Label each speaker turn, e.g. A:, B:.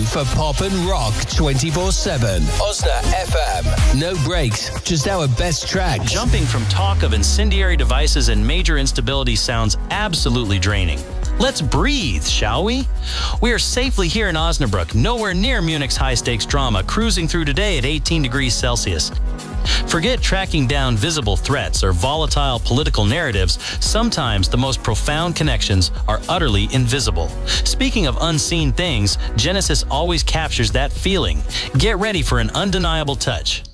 A: for pop and rock 24/7. Osna FM. No breaks, just our best tracks.
B: Jumping from talk of incendiary devices and major instability sounds absolutely draining. Let's breathe, shall we? We are safely here in Osnabrück, nowhere near Munich's high-stakes drama, cruising through today at 18 degrees Celsius. Forget tracking down visible threats or volatile political narratives. Sometimes the most profound connections are utterly invisible. Speaking of unseen things, Genesis always captures that feeling. Get ready for an undeniable touch.